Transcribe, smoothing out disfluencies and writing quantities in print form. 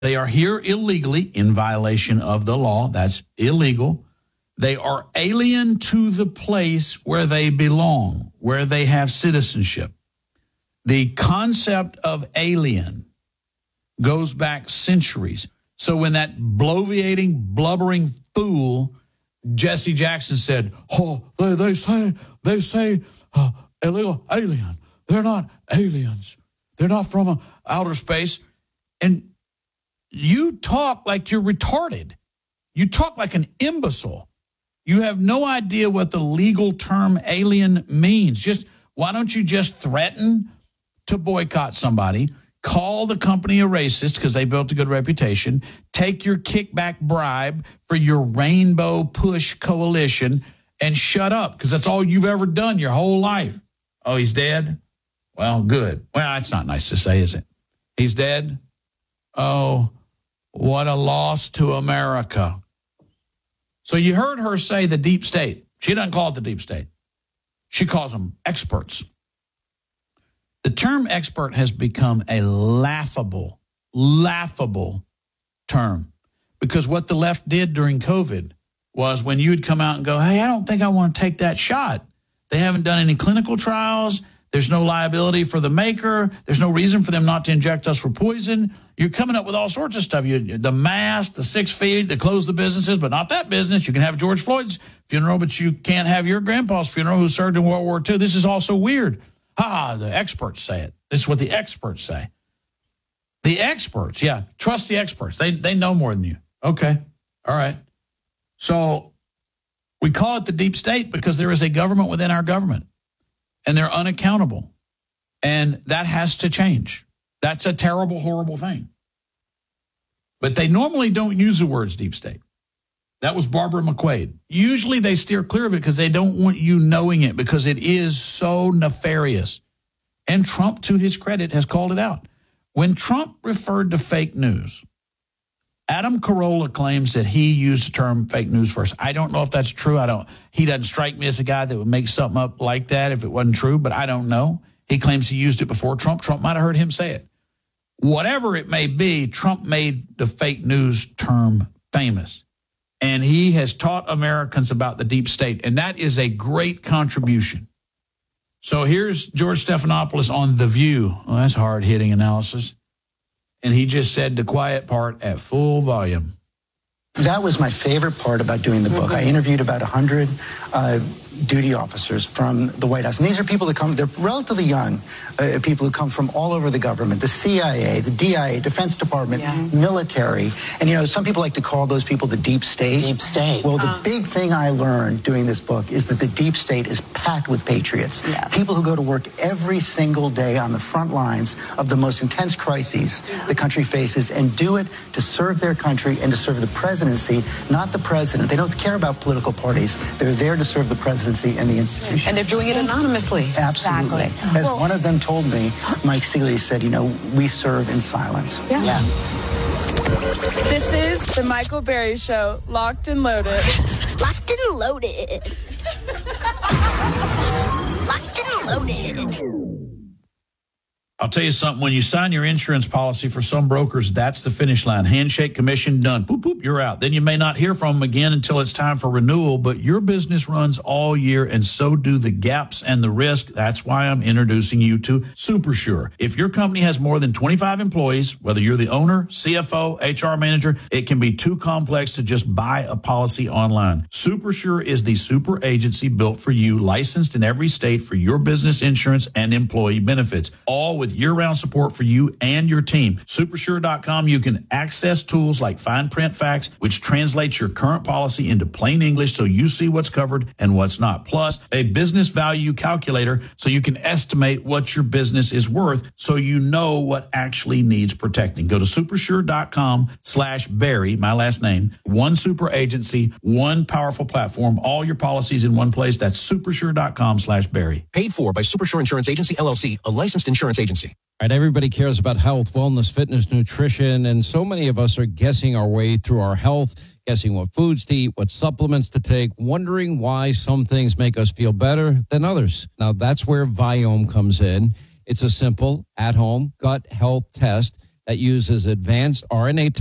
They are here illegally in violation of the law. That's illegal. They are alien to the place where they belong, where they have citizenship. The concept of alien goes back centuries. So when that bloviating, blubbering fool, Jesse Jackson, said, oh, they say illegal alien. They're not aliens. They're not from outer space. And you talk like you're retarded. You talk like an imbecile. You have no idea what the legal term alien means. Why don't you just threaten to boycott somebody, call the company a racist because they built a good reputation, take your kickback bribe for your rainbow push coalition, and shut up, because that's all you've ever done your whole life. Oh, he's dead? Well, good. Well, that's not nice to say, is it? He's dead? Oh, what a loss to America. So you heard her say the deep state. She doesn't call it the deep state. She calls them experts. The term expert has become a laughable term, because what the left did during COVID was when you'd come out and go, hey, I don't think I want to take that shot. They haven't done any clinical trials. There's no liability for the maker. There's no reason for them not to inject us for poison. You're coming up with all sorts of stuff. The mask, the 6 feet, to close the businesses, but not that business. You can have George Floyd's funeral, but you can't have your grandpa's funeral who served in World War II. This is also weird. The experts say it. This is what the experts say. The experts, yeah, trust the experts. They know more than you. Okay, all right. So we call it the deep state because there is a government within our government, and they're unaccountable. And that has to change. That's a terrible, horrible thing. But they normally don't use the words deep state. That was Barbara McQuade. Usually they steer clear of it because they don't want you knowing it, because it is so nefarious. And Trump, to his credit, has called it out. When Trump referred to fake news, Adam Carolla claims that he used the term fake news first. I don't know if that's true. He doesn't strike me as a guy that would make something up like that if it wasn't true, but I don't know. He claims he used it before Trump. Trump might have heard him say it. Whatever it may be, Trump made the fake news term famous. And he has taught Americans about the deep state, and that is a great contribution. So here's George Stephanopoulos on The View. Well, that's hard-hitting analysis. And he just said the quiet part at full volume. That was my favorite part about doing the book. I interviewed about 100 duty officers from the White House. And these are people that they're relatively young, people who come from all over the government, the CIA, the DIA, Defense Department, military. And, some people like to call those people the deep state. Deep state. Well, the big thing I learned doing this book is that the deep state is packed with patriots. Yes. People who go to work every single day on the front lines of the most intense crises the country faces, and do it to serve their country and to serve the presidency, not the president. They don't care about political parties. They're there to serve the presidency and the institution. And they're doing it anonymously. Absolutely. Exactly. As one of them told me, Mike Sealy said, we serve in silence. Yeah. This is the Michael Berry Show, locked and loaded. Locked and loaded. Locked and loaded. I'll tell you something. When you sign your insurance policy, for some brokers, that's the finish line. Handshake, commission, done. Boop, boop, you're out. Then you may not hear from them again until it's time for renewal, but your business runs all year, and so do the gaps and the risk. That's why I'm introducing you to SuperSure. If your company has more than 25 employees, whether you're the owner, CFO, HR manager, it can be too complex to just buy a policy online. SuperSure is the super agency built for you, licensed in every state for your business insurance and employee benefits, all with year-round support for you and your team. Supersure.com, you can access tools like Fine Print Facts, which translates your current policy into plain English so you see what's covered and what's not. Plus, a business value calculator so you can estimate what your business is worth so you know what actually needs protecting. Go to supersure.com/Barry, my last name. One super agency, one powerful platform, all your policies in one place. That's supersure.com/Barry. Paid for by Supersure Insurance Agency, LLC, a licensed insurance agency. All right, everybody cares about health, wellness, fitness, nutrition, and so many of us are guessing our way through our health, guessing what foods to eat, what supplements to take, wondering why some things make us feel better than others. Now, that's where Viome comes in. It's a simple, at-home gut health test that uses advanced RNA